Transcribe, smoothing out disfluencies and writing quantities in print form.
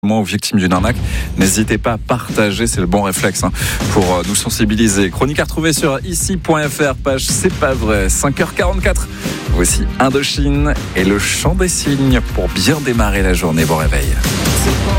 Aux victimes d'une arnaque, n'hésitez pas à partager, c'est le bon réflexe pour nous sensibiliser. Chronique à retrouver sur ici.fr, page C'est pas vrai, 5h44. Voici Indochine et le chant des cygnes pour bien démarrer la journée. Bon réveil.